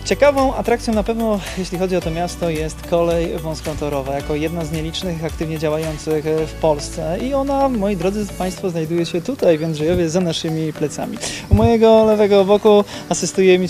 Ciekawą atrakcją na pewno, jeśli chodzi o to miasto, jest kolej wąskotorowa, jako jedna z nielicznych aktywnie działających w Polsce i ona, moi drodzy Państwo, znajduje się tutaj w Jędrzejowie za naszymi plecami. U mojego lewego boku asystuje mi